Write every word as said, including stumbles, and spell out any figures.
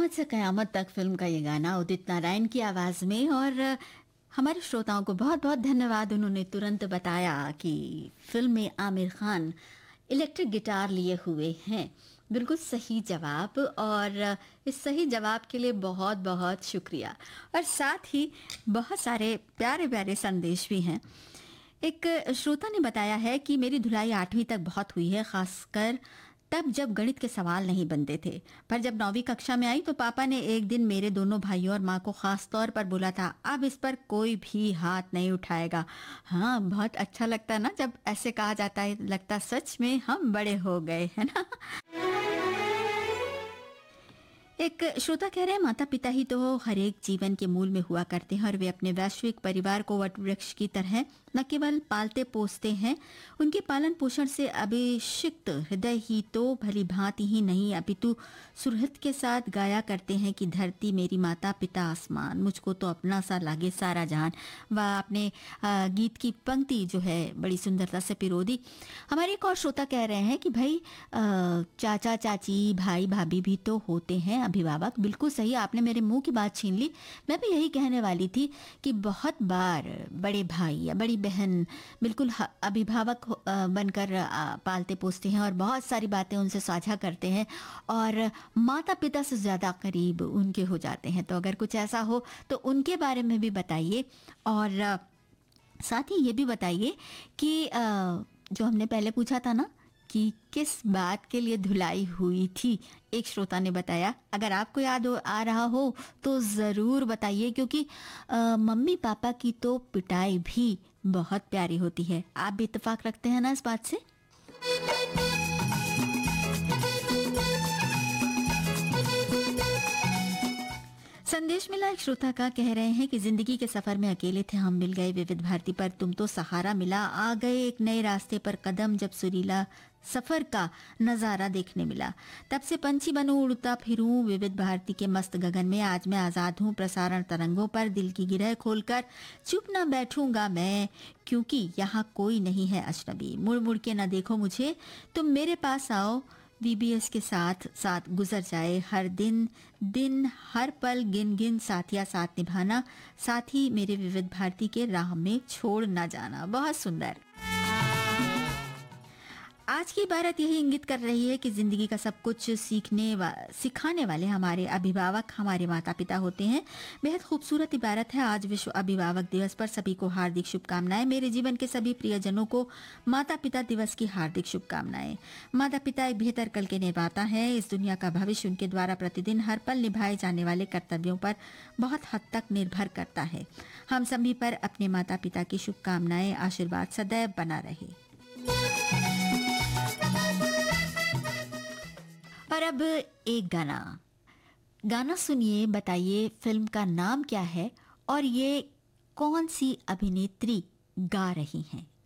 क़यामत से क़यामत तक फ़िल्म का ये गाना उदित नारायण की आवाज़ में। और हमारे श्रोताओं को बहुत-बहुत धन्यवाद, उन्होंने तुरंत बताया कि फ़िल्म में आमिर खान इलेक्ट्रिक गिटार लिए हुए हैं। बिल्कुल सही जवाब, और इस सही जवाब के लिए बहुत-बहुत शुक्रिया। और साथ ही बहुत सारे प्यारे-प्यारे संदेश भी हैं। एक श्रोता ने बताया है कि मेरी धुलाई आठवीं तक बहुत हुई है, ख़ासकर तब जब गणित के सवाल नहीं बनते थे। पर जब नौवीं कक्षा में आई तो पापा ने एक दिन मेरे दोनों भाइयों और माँ को खास तौर पर बोला था, अब इस पर कोई भी हाथ नहीं उठाएगा। हाँ, बहुत अच्छा लगता है ना जब ऐसे कहा जाता है, लगता सच में हम बड़े हो गए, है ना। एक श्रोता कह रहे हैं, माता पिता ही तो हर एक जीवन के मूल में हुआ करते हैं, और वे अपने वैश्विक परिवार को वट वृक्ष की तरह न केवल पालते पोसते हैं, उनके पालन पोषण से अभिषिक्त हृदय ही तो भली भांति ही नहीं अपितु सुहृद के साथ गाया करते हैं कि धरती मेरी माता, पिता आसमान, मुझको तो अपना सा लागे सारा जहान। वह अपने गीत की पंक्ति जो है बड़ी सुंदरता से पिरो दी। हमारे एक और श्रोता कह रहे हैं कि भाई चाचा चाची भाई भाभी भी तो होते हैं अभिभावक। बिल्कुल सही, आपने मेरे मुंह की बात छीन ली। मैं भी यही कहने वाली थी कि बहुत बार बड़े भाई या बड़ी बहन बिल्कुल अभिभावक बनकर पालते पोसते हैं और बहुत सारी बातें उनसे साझा करते हैं, और माता पिता से ज़्यादा करीब उनके हो जाते हैं। तो अगर कुछ ऐसा हो तो उनके बारे में भी बताइए, और साथ ही ये भी बताइए कि जो हमने पहले पूछा था ना कि किस बात के लिए धुलाई हुई थी, एक श्रोता ने बताया। अगर आपको याद आ रहा हो तो ज़रूर बताइए, क्योंकि आ, मम्मी पापा की तो पिटाई भी बहुत प्यारी होती है। आप भी इत्तेफाक रखते हैं ना इस बात से? संदेश मिला एक श्रोता का, कह रहे हैं कि जिंदगी के सफर में अकेले थे हम, मिल गए विविध भारती पर तुम तो सहारा मिला, आ गए एक नए रास्ते पर कदम, जब सुरीला सफर का नजारा देखने मिला, तब से पंछी बनूं उड़ता फिरूं विविध भारती के मस्त गगन में, आज मैं आजाद हूँ प्रसारण तरंगों पर, दिल की गिरह खोलकर चुप ना बैठूंगा मैं, क्योंकि यहाँ कोई नहीं है अजनबी, मुड़ मुड़ के न देखो मुझे, तुम मेरे पास आओ, वीबीएस के साथ साथ गुजर जाए हर दिन दिन हर पल गिन गिन साथिया साथ निभाना, साथ ही मेरे विविध भारती के राह में छोड़ ना जाना। बहुत सुंदर। आज की इबारत यही इंगित कर रही है कि जिंदगी का सब कुछ सीखने वा, सिखाने वाले हमारे अभिभावक हमारे माता पिता होते हैं। बेहद खूबसूरत इबारत है। आज विश्व अभिभावक दिवस पर सभी को हार्दिक शुभकामनाएं। मेरे जीवन के सभी प्रियजनों को माता पिता दिवस की हार्दिक शुभकामनाएं। माता पिता एक बेहतर कल के निर्माता है। इस दुनिया का भविष्य उनके द्वारा प्रतिदिन हर पल निभाए जाने वाले कर्तव्यों पर बहुत हद तक निर्भर करता है। हम सभी पर अपने माता पिता की शुभकामनाएं, आशीर्वाद सदैव बना रहे। और अब एक गाना गाना सुनिए, बताइए फिल्म का नाम क्या है और ये कौन सी अभिनेत्री गा रही हैं।